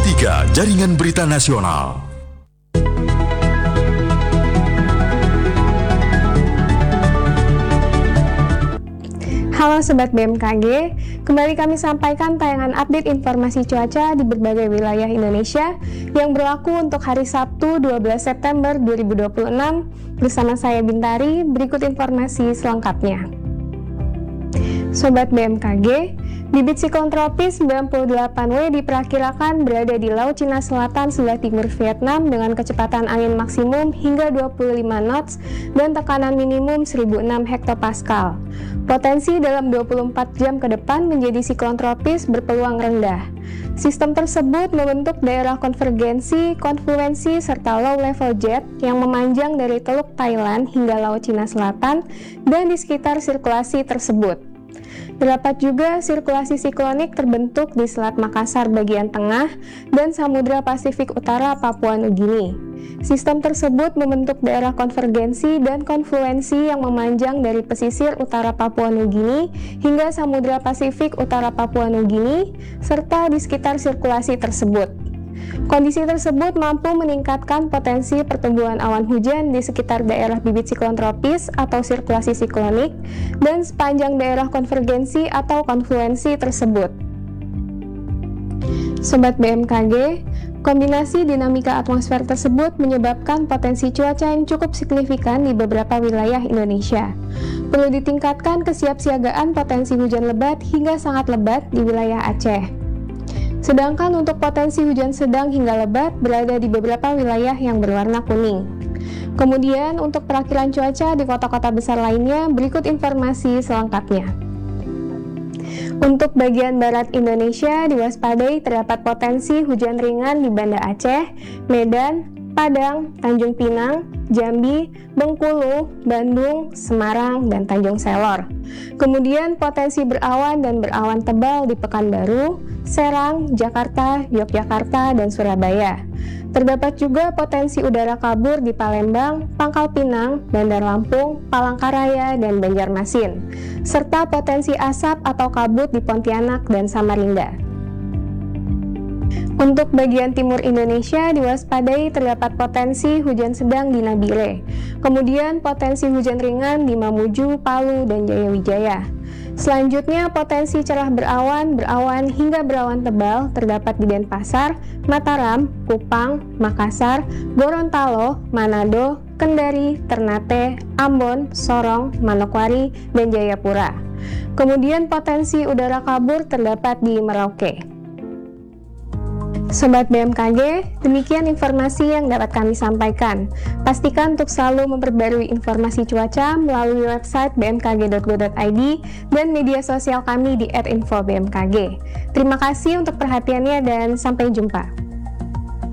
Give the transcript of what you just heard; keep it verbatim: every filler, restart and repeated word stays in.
tiga Jaringan Berita Nasional. Halo Sobat B M K G, kembali kami sampaikan tayangan update informasi cuaca di berbagai wilayah Indonesia yang berlaku untuk hari Sabtu dua belas September dua ribu dua puluh enam. Bersama saya Bintari, berikut informasi selengkapnya. Sobat B M K G, bibit siklon tropis sembilan puluh delapan W diperkirakan berada di Laut Cina Selatan sebelah timur Vietnam dengan kecepatan angin maksimum hingga dua puluh lima knots dan tekanan minimum seribu enam hektopascal. Potensi dalam dua puluh empat jam ke depan menjadi siklon tropis berpeluang rendah. Sistem tersebut membentuk daerah konvergensi, konfluensi, serta low level jet yang memanjang dari Teluk Thailand hingga Laut Cina Selatan dan di sekitar sirkulasi tersebut. Terdapat juga sirkulasi siklonik terbentuk di Selat Makassar bagian tengah dan Samudra Pasifik Utara Papua Nugini. Sistem tersebut membentuk daerah konvergensi dan konfluensi yang memanjang dari pesisir utara Papua Nugini hingga Samudra Pasifik Utara Papua Nugini, serta di sekitar sirkulasi tersebut. Kondisi tersebut mampu meningkatkan potensi pertumbuhan awan hujan di sekitar daerah bibit siklon tropis atau sirkulasi siklonik dan sepanjang daerah konvergensi atau konfluensi tersebut. Sobat B M K G, kombinasi dinamika atmosfer tersebut menyebabkan potensi cuaca yang cukup signifikan di beberapa wilayah Indonesia. Perlu ditingkatkan kesiapsiagaan potensi hujan lebat hingga sangat lebat di wilayah Aceh. Sedangkan untuk potensi hujan sedang hingga lebat berada di beberapa wilayah yang berwarna kuning. Kemudian untuk perakilan cuaca di kota-kota besar lainnya, berikut informasi selengkapnya. Untuk bagian barat Indonesia, diwaspadai terdapat potensi hujan ringan di Banda Aceh, Medan, Padang, Tanjung Pinang, Jambi, Bengkulu, Bandung, Semarang, dan Tanjung Selor. Kemudian potensi berawan dan berawan tebal di Pekanbaru, Serang, Jakarta, Yogyakarta, dan Surabaya. Terdapat juga potensi udara kabur di Palembang, Pangkal Pinang, Bandar Lampung, Palangkaraya, dan Banjarmasin, serta potensi asap atau kabut di Pontianak dan Samarinda. Untuk bagian timur Indonesia, diwaspadai terdapat potensi hujan sedang di Nabire, kemudian potensi hujan ringan di Mamuju, Palu, dan Jayawijaya. Selanjutnya, potensi cerah berawan, berawan hingga berawan tebal terdapat di Denpasar, Mataram, Kupang, Makassar, Gorontalo, Manado, Kendari, Ternate, Ambon, Sorong, Manokwari, dan Jayapura. Kemudian potensi udara kabur terdapat di Merauke. Sobat B M K G, demikian informasi yang dapat kami sampaikan. Pastikan untuk selalu memperbarui informasi cuaca melalui website b m k g dot go dot i d dan media sosial kami di et info b m k g. Terima kasih untuk perhatiannya dan sampai jumpa.